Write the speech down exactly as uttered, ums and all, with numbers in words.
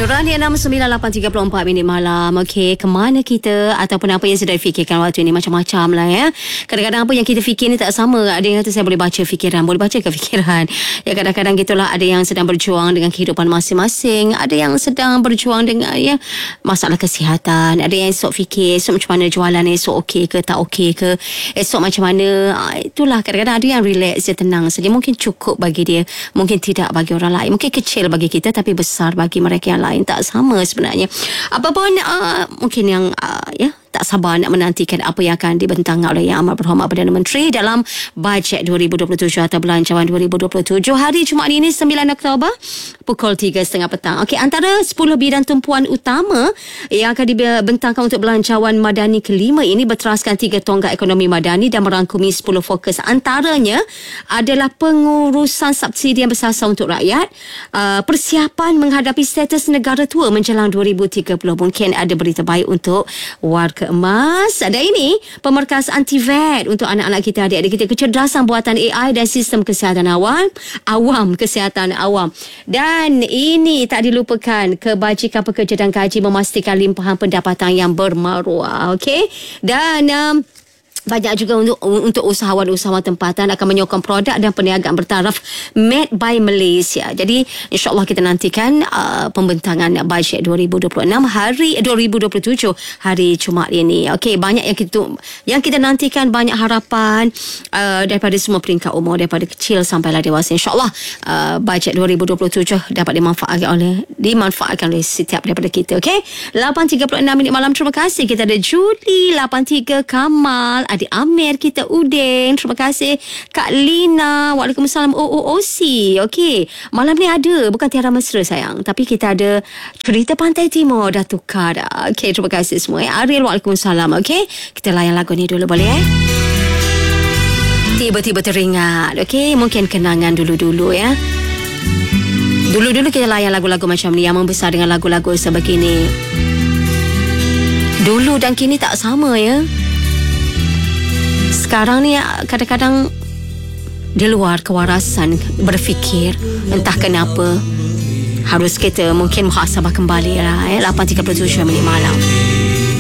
Nurani enam sembilan lapan tiga puluh empat minit malam. Okey, ke mana kita ataupun apa yang sedang fikirkan waktu ini, macam-macam lah ya. Kadang-kadang apa yang kita fikir ni tak sama. Ada yang kata saya boleh baca fikiran, boleh baca ke fikiran. Ya, kadang-kadang gitulah, ada yang sedang berjuang dengan kehidupan masing-masing, ada yang sedang berjuang dengan ya masalah kesihatan, ada yang esok fikir esok macam mana jualan esok, okey ke tak okey ke, esok macam mana. Itulah, kadang-kadang ada yang relax, dia tenang saja. Mungkin cukup bagi dia, mungkin tidak bagi orang lain. Mungkin kecil bagi kita tapi besar bagi mereka yang lain. Tak sama sebenarnya. Apapun uh, mungkin yang uh, ya tak sabar nak menantikan apa yang akan dibentangkan oleh Yang Amat Berhormat Perdana Menteri dalam bajet dua ribu dua puluh tujuh atau belanjawan dua ribu dua puluh tujuh. Hari Jumaat ini sembilan Oktober pukul tiga tiga puluh petang. Okey, antara sepuluh bidang tumpuan utama yang akan dibentangkan untuk belanjawan madani kelima ini berteraskan tiga tonggak ekonomi madani dan merangkumi sepuluh fokus. Antaranya adalah pengurusan subsidi yang bersasar untuk rakyat, uh, persiapan menghadapi status negara tua menjelang dua ribu tiga puluh. Mungkin ada berita baik untuk warga emas. Ada ini pemerkas anti-V A T untuk anak-anak kita, adik-adik kita, kecerdasan buatan A I dan sistem kesihatan awam, awam kesihatan awam. Dan ini tak dilupakan kebajikan pekerja dan gaji, memastikan limpahan pendapatan yang bermaruah. Okey. Dan um, banyak juga untuk untuk usahawan-usahawan tempatan akan menyokong produk dan perniagaan bertaraf Made by Malaysia. Jadi insya-Allah kita nantikan uh, pembentangan bajet dua ribu dua puluh enam hari dua ribu dua puluh tujuh hari Jumaat ini. Okey, banyak yang kita yang kita nantikan, banyak harapan uh, daripada semua peringkat umur, daripada kecil sampailah dewasa. Insya-Allah uh, bajet dua ribu dua puluh tujuh dapat dimanfaatkan oleh dimanfaatkan oleh setiap daripada kita. Okey. lapan tiga puluh enam minit malam. Terima kasih. Kita ada Julie lapan tiga, Kamal, Adik Amir kita, Udin, terima kasih Kak Lina, Waalaikumsalam, O O O C. Okey, malam ni ada bukan tiara mesra sayang, tapi kita ada cerita Pantai Timur Datuk Kada. Okey, terima kasih semua. eh. Ariel, Waalaikumsalam. Okey, kita layan lagu ni dulu boleh eh? Tiba-tiba teringat. Okey, mungkin kenangan dulu-dulu ya. Dulu-dulu kita layan lagu-lagu macam ni yang membesar dengan lagu-lagu sebegini. Dulu dan kini tak sama ya. Sekarang ni kadang-kadang di luar kewarasan berfikir, entah kenapa harus kita mungkin muhasabah kembali lah eh? lapan tiga puluh tujuh minit malam.